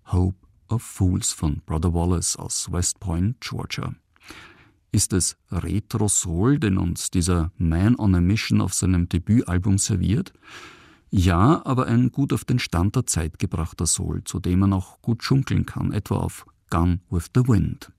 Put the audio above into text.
Hope of Fools von Brother Wallace aus West Point, Georgia. Ist es Retro-Soul, den uns dieser Man on a Mission auf seinem Debütalbum serviert? Ja, aber ein gut auf den Stand der Zeit gebrachter Soul, zu dem man auch gut schunkeln kann, etwa auf Gone with the Wind.